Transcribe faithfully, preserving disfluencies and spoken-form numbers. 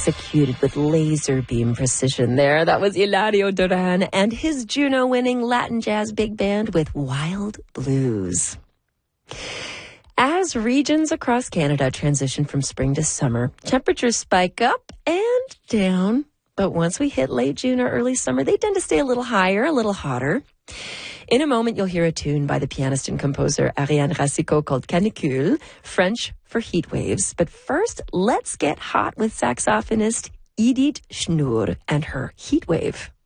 executed with laser beam precision there. That was Eladio Duran and his Juno-winning Latin jazz big band with Wild Blues. As regions across Canada transition from spring to summer, temperatures spike up and down. But once we hit late June or early summer, they tend to stay a little higher, a little hotter. In a moment, you'll hear a tune by the pianist and composer Ariane Racicot called Canicule, French for heat waves. But first, let's get hot with saxophonist Edith Schnur and her Heat Wave.